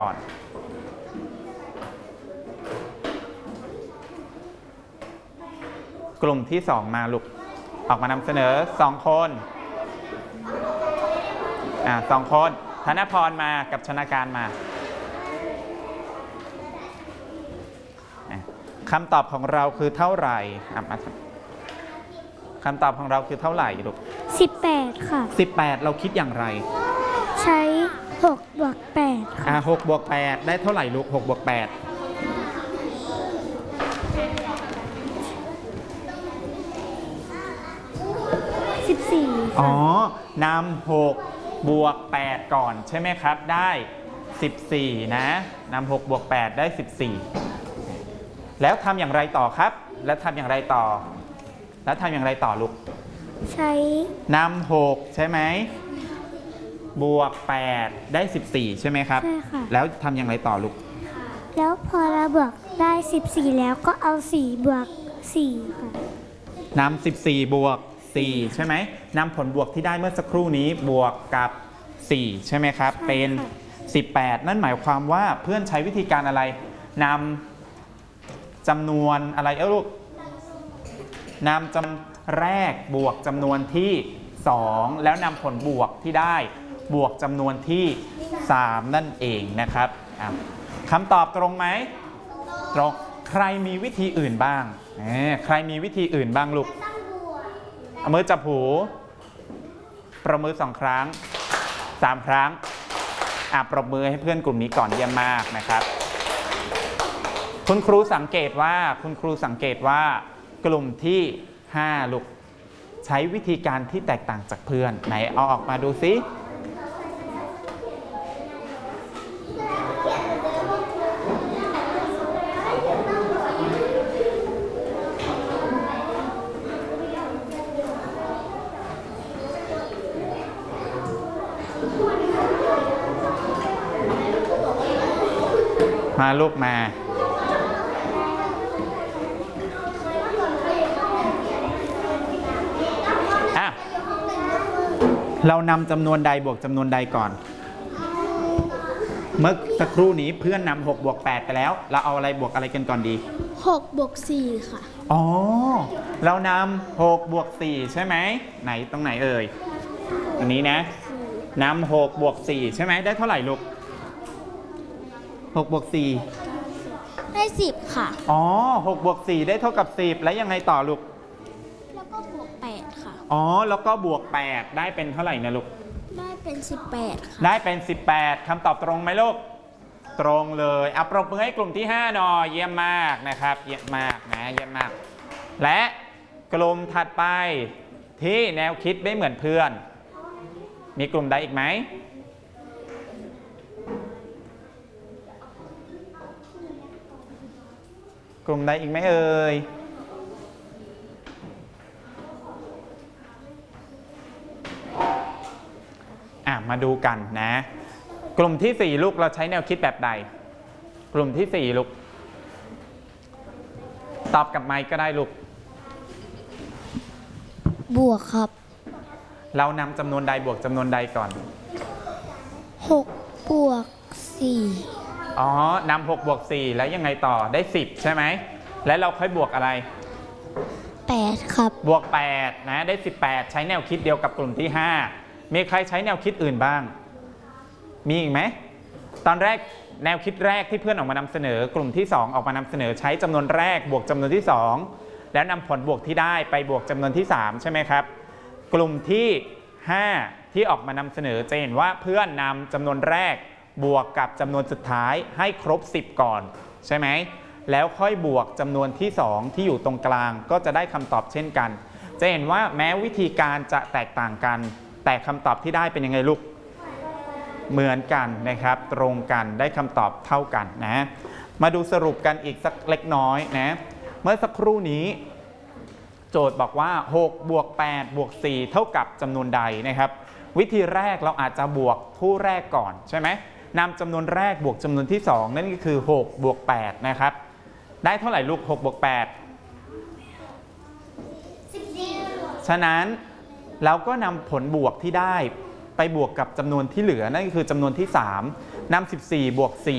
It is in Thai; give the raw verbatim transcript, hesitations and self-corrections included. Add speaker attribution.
Speaker 1: ก่อนกลุ่มที่สองมาลูกออกมานำเสนอสองคนอ่าสองคนธนพรมากับชนาการมาคำตอบของเราคือเท่าไหร่คำตอบของเราคือเท่าไหร่ลูก
Speaker 2: สิบแปดค่ะ
Speaker 1: สิบแปดเราคิดอย่างไร
Speaker 2: ใช้หกบวกแปดค่ะ
Speaker 1: อ่าหกบวกแปดได้เท่าไหร่ลูกหกบวกแปด
Speaker 2: สิบสี่
Speaker 1: อ๋อนำหกบวกแปดก่อนใช่ไหมครับได้สิบสี่นะนำหกบวกแปดได้สิบสี่แล้วทำอย่างไรต่อครับแล้วทำอย่างไรต่อแล้วทำอย่างไรต่อลูก
Speaker 2: ใช้
Speaker 1: นำหกใช่ไหมบวกแปดได้สิบสี่ใช่ไหมครับ
Speaker 2: ใช่ค่ะ
Speaker 1: แล้วทำอย่างไรต่อลูก
Speaker 2: แล้วพอเราบวกได้สิบสี่แล้วก็เอาสี่บวกสี่ค่ะ
Speaker 1: นำสิบสี่บวกสี่ใช่ไหมนำผลบวกที่ได้เมื่อสักครู่นี้บวกกับสี่ใช่ไหมครับเป็นสิบแปดนั่นหมายความว่าเพื่อนใช้วิธีการอะไรนำจำนวนอะไรเอ้าลูกนำจำแรกบวกจำนวนที่สองแล้วนำผลบวกที่ได้บวกจำนวนที่สามนั่นเองนะครับคำตอบตรงไหมตรงใครมีวิธีอื่นบ้างใครมีวิธีอื่นบ้างลูกเอามือจับหูประมือสองครั้งสามครั้งอ่ะปรบมือให้เพื่อนกลุ่มนี้ก่อนเยี่ยมมากนะครับคุณครูสังเกตว่าคุณครูสังเกตว่ากลุ่มที่ห้าลูกใช้วิธีการที่แตกต่างจากเพื่อนไหนเอาออกมาดูซิมาลูกมาอ่ะเรานำจำนวนใดบวกจำนวนใดก่อนเมื่อสักครู่นี้เพื่อนนำหกบวกแปดไปแล้วเราเอาอะไรบวกอะไรกันก่อนดี
Speaker 2: หกบวกสี่ค่ะ
Speaker 1: อ๋อเรานำหกบวกสี่ใช่ไหมไหนตรงไหนเอ่ยอันนี้นะนำหกบวกสี่ใช่ไหมได้เท่าไหร่ลูกหกบวกสี่
Speaker 2: ได้สิบค่ะ
Speaker 1: อ๋อหกบวกสี่ได้เท่ากับสิบแล้วยังไงต่อลูก
Speaker 2: แล้วก็บวกแปดค่ะ
Speaker 1: อ๋อแล้วก็บวกแปดได้เป็นเท่าไหร่นะลูก
Speaker 2: ได้เป็นสิบแปดค่ะ
Speaker 1: ได้เป็นสิบแปดคำตอบตรงไหมลูกตรงเลยอ่ะปรบมือให้กลุ่มที่ห้าหน่อยเยี่ยมมากนะครับเยี่ยมมากนะเยี่ยมมากและกลุ่มถัดไปที่แนวคิดไม่เหมือนเพื่อนมีกลุ่มใดอีกไหมกลุ่มใดอีกไหมเอ่ยอ่ะมาดูกันนะกลุ่มที่สี่ลูกเราใช้แนวคิดแบบใดกลุ่มที่สี่ลูกตอบกับไมค์ก็ได้ลูก
Speaker 2: บวกครับ
Speaker 1: เรานำจำนวนใดบวกจำนวนใดก่อน
Speaker 2: หกบวกสี่
Speaker 1: อ๋อนำหกบวกสี่แล้วยังไงต่อได้สิบใช่ไหมแล้วเราค่อยบวกอะไร
Speaker 2: แปดครับ
Speaker 1: บวกแปดนะได้สิบแปดใช้แนวคิดเดียวกับกลุ่มที่ห้ามีใครใช้แนวคิดอื่นบ้างมีอีกไหมตอนแรกแนวคิดแรกที่เพื่อนออกมานำเสนอกลุ่มที่สองออกมานำเสนอใช้จำนวนแรกบวกจำนวนที่สองแล้วนำผลบวกที่ได้ไปบวกจำนวนที่สามใช่ไหมครับกลุ่มที่ห้าที่ออกมานำเสนอจะเห็นว่าเพื่อนนำจำนวนแรกบวกกับจำนวนสุดท้ายให้ครบสิบก่อนใช่ไหมแล้วค่อยบวกจำนวนที่สองที่อยู่ตรงกลางก็จะได้คำตอบเช่นกันจะเห็นว่าแม้วิธีการจะแตกต่างกันแต่คำตอบที่ได้เป็นยังไงลูกเหมือนกันนะครับตรงกันได้คำตอบเท่ากันนะมาดูสรุปกันอีกสักเล็กน้อยนะเมื่อสักครู่นี้โจทย์บอกว่าหกบวกแปดบวกสี่เท่ากับจำนวนใดนะครับวิธีแรกเราอาจจะบวกคู่แรกก่อนใช่ไหมนำจำนวนแรกบวกจำนวนที่สองนั่นก็คือหกบวกแปดนะครับได้เท่าไหร่ลูกหกบวกแปดฉะนั้นเราก็นำผลบวกที่ได้ไปบวกกับจำนวนที่เหลือนั่นก็คือจำนวนที่สามนำสิบสี่บวกสี่